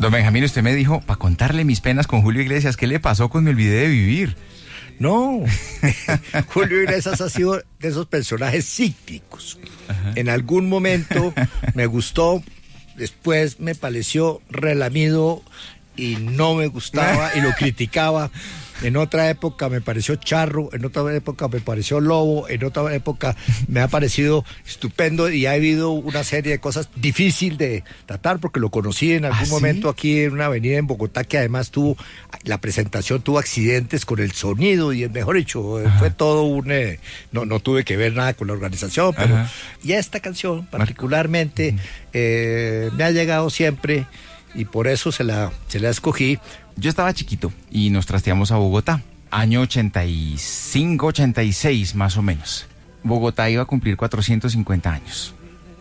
Don Benjamín, usted me dijo, para contarle mis penas con Julio Iglesias, ¿qué le pasó con Me olvidé de vivir? No, Julio Iglesias ha sido de esos personajes cíclicos. Ajá. En algún momento me gustó, después me pareció relamido y no me gustaba y lo criticaba. En otra época me pareció charro, en otra época me pareció lobo, en otra época me ha parecido estupendo y ha habido una serie de cosas difíciles de tratar porque lo conocí en algún momento aquí en una avenida en Bogotá que además la presentación tuvo accidentes con el sonido y mejor dicho, fue todo un... no tuve que ver nada con la organización, pero y esta canción particularmente me ha llegado siempre y por eso se la escogí. Yo estaba chiquito y nos trasteamos a Bogotá, año 85, 86 más o menos. Bogotá iba a cumplir 450 años.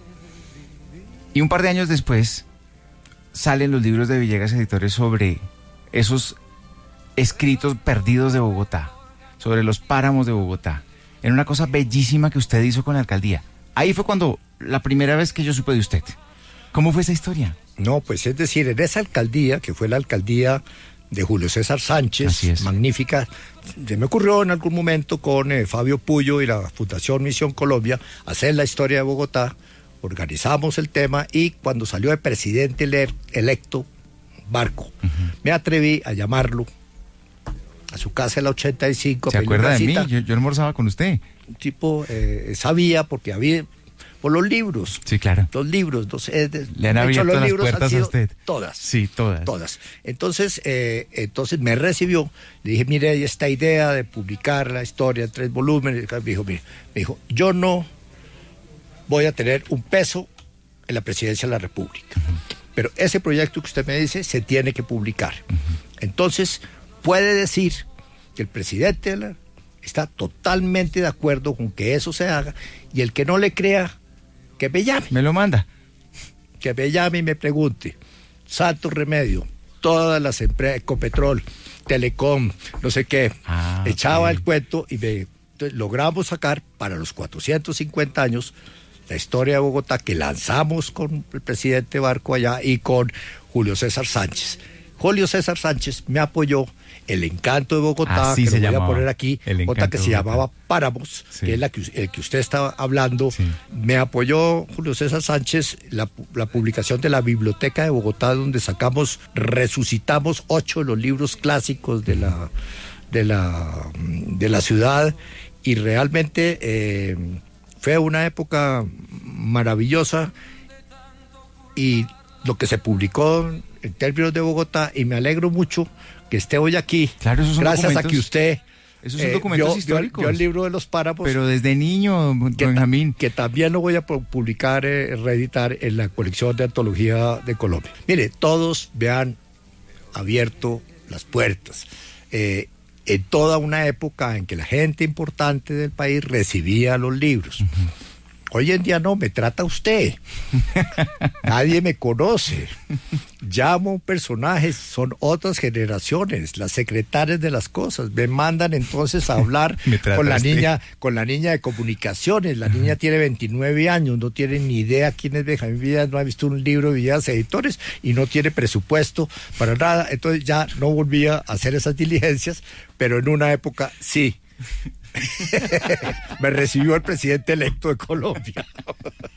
Y un par de años después salen los libros de Villegas Editores sobre esos escritos perdidos de Bogotá, sobre los páramos de Bogotá, en una cosa bellísima que usted hizo con la alcaldía. Ahí fue cuando la primera vez que yo supe de usted. ¿Cómo fue esa historia? No, pues es decir, en esa alcaldía, que fue la alcaldía de Julio César Sánchez, magnífica, se me ocurrió en algún momento con Fabio Puyo y la Fundación Misión Colombia hacer la historia de Bogotá, organizamos el tema y cuando salió de presidente electo Barco, me atreví a llamarlo a su casa en la 85. ¿Se acuerda de mí? Yo almorzaba con usted. Un tipo sabía porque había... Por los libros. Sí, claro. Los libros. Le han abierto las puertas a usted. Todas. Sí, todas. Todas. Entonces me recibió. Le dije, mire, hay esta idea de publicar la historia en 3 volúmenes. Me dijo, yo no voy a tener un peso en la presidencia de la República. Pero ese proyecto que usted me dice se tiene que publicar. Entonces, puede decir que el presidente está totalmente de acuerdo con que eso se haga y el que no le crea, que me llame. Me lo manda. Que me llame y me pregunte. Santo remedio. Todas las empresas, Ecopetrol, Telecom, no sé qué. Echaba el cuento y entonces logramos sacar para los 450 años la historia de Bogotá que lanzamos con el presidente Barco allá y con Julio César Sánchez. Julio César Sánchez me apoyó. El encanto de Bogotá, que lo voy a poner aquí, otra que se llamaba Páramos, que es el que usted estaba hablando. Me apoyó Julio César Sánchez la publicación de la Biblioteca de Bogotá, donde resucitamos 8 de los libros clásicos de la ciudad, y realmente fue una época maravillosa, y lo que se publicó en términos de Bogotá, y me alegro mucho que esté hoy aquí, claro, gracias a que usted esos son documentos históricos. Yo el libro de los páramos, pero desde niño, Benjamín, que también lo voy a publicar, reeditar en la colección de antología de Colombia. Mire, todos me han abierto las puertas en toda una época en que la gente importante del país recibía los libros. Hoy en día no, me trata usted. Nadie me conoce. Llamo personajes, son otras generaciones, las secretarias de las cosas. Me mandan entonces a hablar con la niña de comunicaciones. La niña tiene 29 años, no tiene ni idea quién es Benjamín Villegas, no ha visto un libro de Villegas Editores y no tiene presupuesto para nada. Entonces ya no volví a hacer esas diligencias, pero en una época sí. Me recibió el presidente electo de Colombia.